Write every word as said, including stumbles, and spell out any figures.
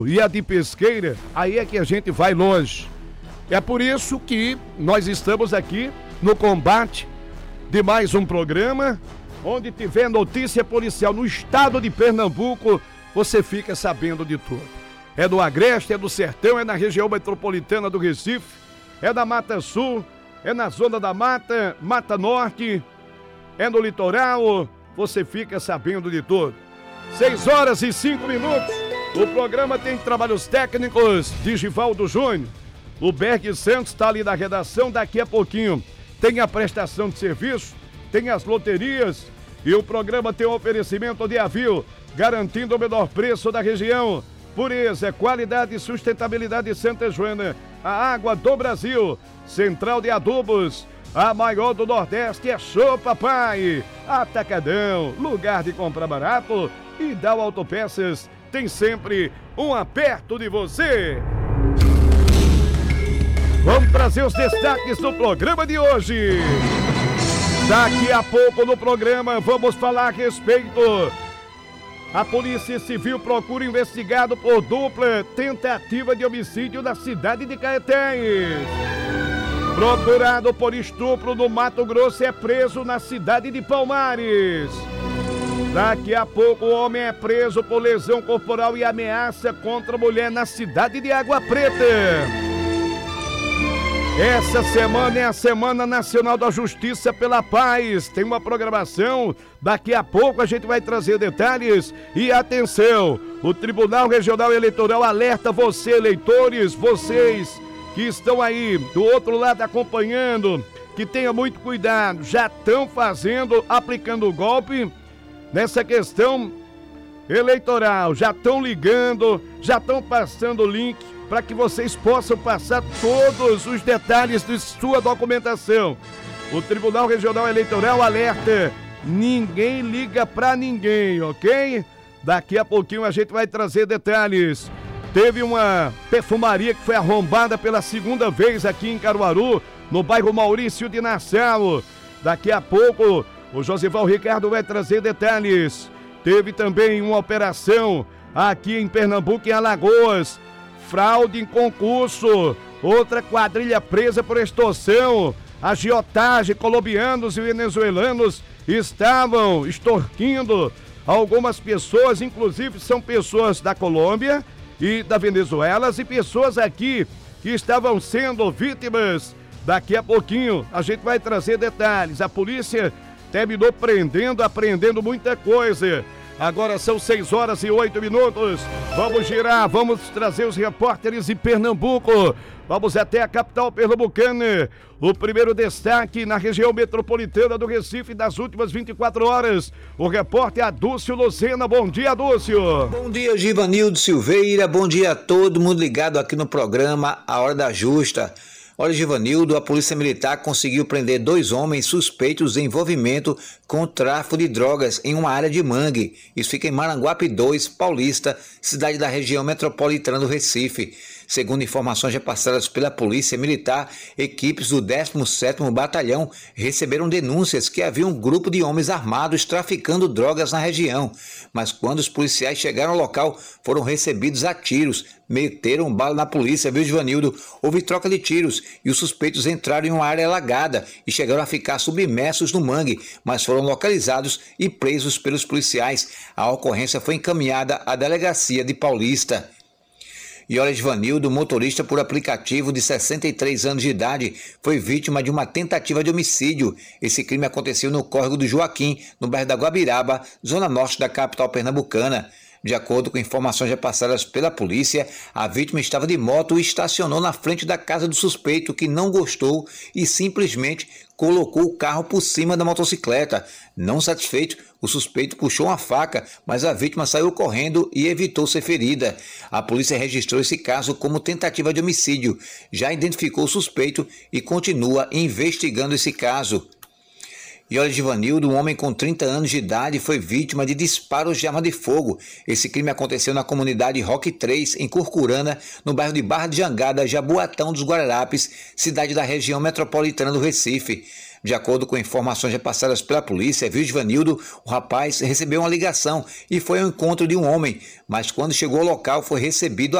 e a de Pesqueira, aí é que a gente vai longe. É por isso que nós estamos aqui no combate de mais um programa, onde tiver notícia policial no estado de Pernambuco, você fica sabendo de tudo. É do Agreste, é do Sertão, é na região metropolitana do Recife, é da Mata Sul, é na zona da Mata, Mata Norte, é no litoral, você fica sabendo de tudo. Seis horas e cinco minutos. O programa tem trabalhos técnicos de Givaldo Júnior. O Berg Santos está ali na redação. Daqui a pouquinho tem a prestação de serviço, tem as loterias e o programa tem um oferecimento de Avil, garantindo o menor preço da região. Pureza, qualidade e sustentabilidade Santa Joana, a água do Brasil. Central de Adubos, a maior do Nordeste é Show Papai. Atacadão, lugar de comprar barato. E Dal Autopeças tem sempre um aperto de você. Vamos trazer os destaques do programa de hoje. Daqui a pouco no programa vamos falar a respeito. A Polícia Civil procura investigado por dupla tentativa de homicídio na cidade de Caetés. Procurado por estupro no Mato Grosso é preso na cidade de Palmares. Daqui a pouco o homem é preso por lesão corporal e ameaça contra a mulher na cidade de Água Preta. Essa semana é a Semana Nacional da Justiça pela Paz. Tem uma programação, daqui a pouco a gente vai trazer detalhes. E atenção, o Tribunal Regional Eleitoral alerta você, eleitores, vocês que estão aí do outro lado acompanhando, que tenha muito cuidado, já estão fazendo, aplicando o golpe nessa questão eleitoral, já estão ligando, já estão passando o link para que vocês possam passar todos os detalhes de sua documentação. O Tribunal Regional Eleitoral alerta, ninguém liga para ninguém, ok? Daqui a pouquinho a gente vai trazer detalhes. Teve uma perfumaria que foi arrombada pela segunda vez aqui em Caruaru, no bairro Maurício de Nassau. Daqui a pouco o Josival Ricardo vai trazer detalhes. Teve também uma operação aqui em Pernambuco, em Alagoas. Fraude em concurso. Outra quadrilha presa por extorsão. Agiotagem, colombianos e venezuelanos estavam extorquindo algumas pessoas, inclusive são pessoas da Colômbia e da Venezuela, e pessoas aqui que estavam sendo vítimas. Daqui a pouquinho a gente vai trazer detalhes. A polícia terminou prendendo, apreendendo muita coisa. Agora são seis horas e oito minutos. Vamos girar, vamos trazer os repórteres de Pernambuco. Vamos até a capital pernambucana. O primeiro destaque na região metropolitana do Recife das últimas vinte e quatro horas. O repórter Adúcio Lucena. Bom dia, Adúcio. Bom dia, Givanildo Silveira. Bom dia a todo mundo ligado aqui no programa A Hora da Justa. Olha, Givanildo, a Polícia Militar conseguiu prender dois homens suspeitos de envolvimento com o tráfico de drogas em uma área de mangue. Isso fica em Maranguape dois, Paulista, cidade da região metropolitana do Recife. Segundo informações repassadas pela Polícia Militar, equipes do décimo sétimo Batalhão receberam denúncias que havia um grupo de homens armados traficando drogas na região. Mas quando os policiais chegaram ao local, foram recebidos a tiros. Meteram bala na polícia, viu, Givanildo? Houve troca de tiros e os suspeitos entraram em uma área alagada e chegaram a ficar submersos no mangue, mas foram localizados e presos pelos policiais. A ocorrência foi encaminhada à delegacia de Paulista. E olha, Givanildo, o motorista por aplicativo de sessenta e três anos de idade foi vítima de uma tentativa de homicídio. Esse crime aconteceu no córrego do Joaquim, no bairro da Guabiraba, zona norte da capital pernambucana. De acordo com informações repassadas pela polícia, a vítima estava de moto e estacionou na frente da casa do suspeito, que não gostou e simplesmente colocou o carro por cima da motocicleta. Não satisfeito, o suspeito puxou uma faca, mas a vítima saiu correndo e evitou ser ferida. A polícia registrou esse caso como tentativa de homicídio, já identificou o suspeito e continua investigando esse caso. E olha, Givanildo, um homem com trinta anos de idade foi vítima de disparos de arma de fogo. Esse crime aconteceu na comunidade Roque três, em Curcurana, no bairro de Barra de Jangada, Jaboatão dos Guararapes, cidade da região metropolitana do Recife. De acordo com informações repassadas pela polícia, viu Givanildo, o rapaz recebeu uma ligação e foi ao encontro de um homem, mas quando chegou ao local foi recebido